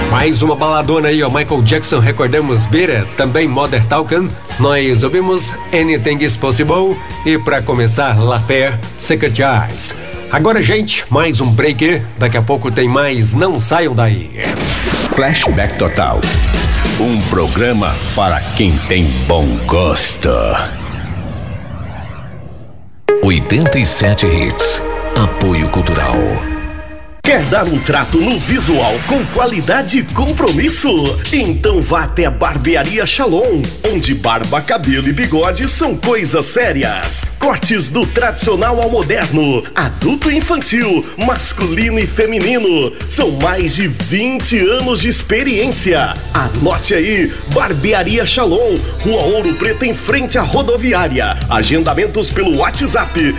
Mais uma baladona aí, ó. Michael Jackson, recordamos Beat It, também Modern Talking. Nós ouvimos Anything is Possible e pra começar, La Paire, Secret Eyes. Agora, gente, mais um break. Daqui a pouco tem mais, não saiam daí. Flashback Total. Um programa para quem tem bom gosto. 87 Hits. Apoio Cultural. Quer dar um trato no visual com qualidade e compromisso? Então vá até a Barbearia Shalom, onde barba, cabelo e bigode são coisas sérias. Cortes do tradicional ao moderno, adulto e infantil, masculino e feminino. São mais de 20 anos de experiência. Anote aí, Barbearia Shalom, Rua Ouro Preto, em frente à rodoviária. Agendamentos pelo WhatsApp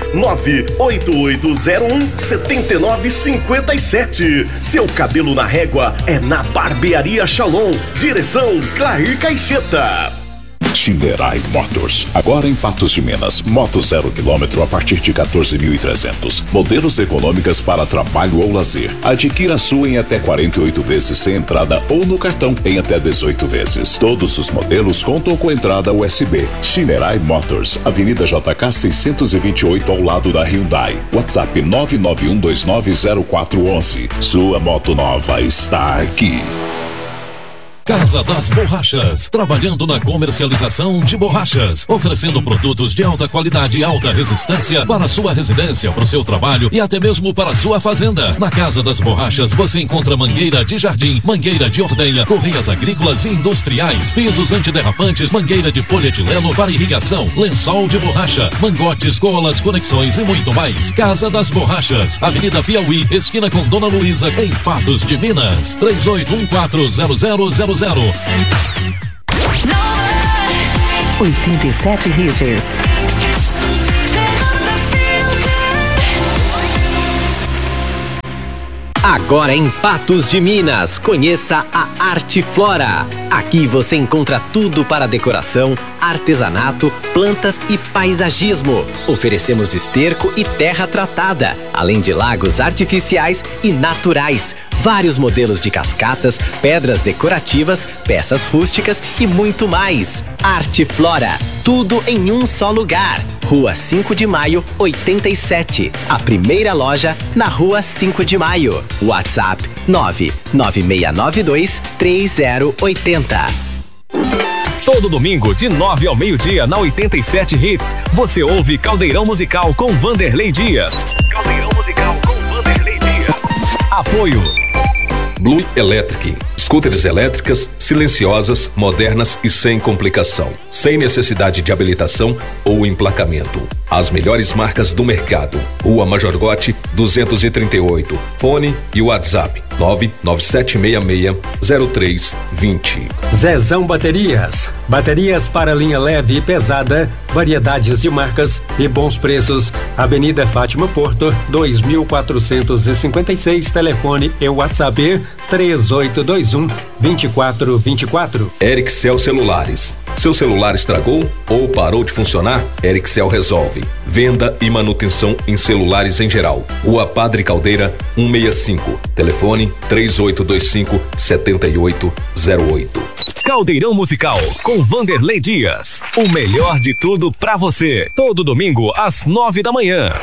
98801-7957. Seu cabelo na régua é na Barbearia Shalom. Direção Clair Caixeta. Shinerai Motors, agora em Patos de Minas. Moto 0 km a partir de 14.300. Modelos econômicas para trabalho ou lazer. Adquira a sua em até 48 vezes sem entrada ou no cartão em até 18 vezes. Todos os modelos contam com entrada USB. Shinerai Motors, Avenida JK 628 ao lado da Hyundai. WhatsApp 991290411. Sua moto nova está aqui. Casa das Borrachas, trabalhando na comercialização de borrachas, oferecendo produtos de alta qualidade e alta resistência para sua residência, para o seu trabalho e até mesmo para a sua fazenda. Na Casa das Borrachas você encontra mangueira de jardim, mangueira de ordenha, correias agrícolas e industriais, pisos antiderrapantes, mangueira de polietileno para irrigação, lençol de borracha, mangotes, golas, conexões e muito mais. Casa das Borrachas, Avenida Piauí, esquina com Dona Luísa, em Patos de Minas. 38140000. 87 Hits. Agora em Patos de Minas, conheça a Arte Flora. Aqui você encontra tudo para decoração, artesanato, plantas e paisagismo. Oferecemos esterco e terra tratada, além de lagos artificiais e naturais. Vários modelos de cascatas, pedras decorativas, peças rústicas e muito mais. Arte Flora, tudo em um só lugar. Rua 5 de Maio, 87. A primeira loja na Rua 5 de Maio. WhatsApp 996923080. Todo domingo, de 9 ao meio-dia, na 87 Hits, você ouve Caldeirão Musical com Vanderlei Dias. Caldeirão Musical com Vanderlei Dias. Apoio Blue Electric. Scooters elétricas, silenciosas, modernas e sem complicação. Sem necessidade de habilitação ou emplacamento. As melhores marcas do mercado. Rua Major Gotti, 238. Fone e WhatsApp 997660320. Zezão Baterias. Baterias para linha leve e pesada, variedades de marcas e bons preços. Avenida Fátima Porto, 2456. Telefone e WhatsApp 3821-2424. Ericssel Celulares. Seu celular estragou ou parou de funcionar? Ericssel resolve. Venda e manutenção em celulares em geral. Rua Padre Caldeira, 165. Telefone 3825-7808. Caldeirão Musical com Vanderlei Dias. O melhor de tudo pra você. Todo domingo às 9 da manhã.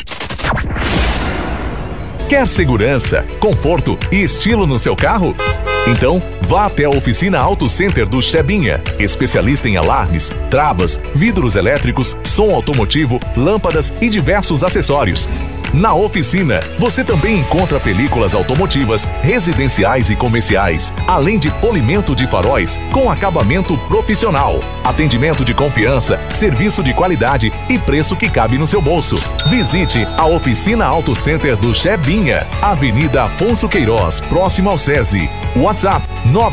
Quer segurança, conforto e estilo no seu carro? Então, vá até a Oficina Auto Center do Chebinha, especialista em alarmes, travas, vidros elétricos, som automotivo, lâmpadas e diversos acessórios. Na oficina, você também encontra películas automotivas, residenciais e comerciais, além de polimento de faróis com acabamento profissional. Atendimento de confiança, serviço de qualidade e preço que cabe no seu bolso. Visite a Oficina Auto Center do Chebinha, Avenida Afonso Queiroz, próximo ao SESI. WhatsApp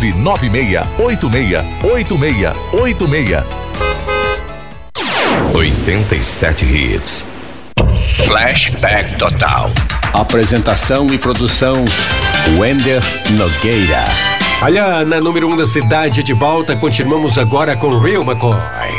996868686. 87 Hits. Flashback Total. Apresentação e produção Wender Nogueira. Olha, na número 1 da cidade de volta, continuamos agora com Real McCoy.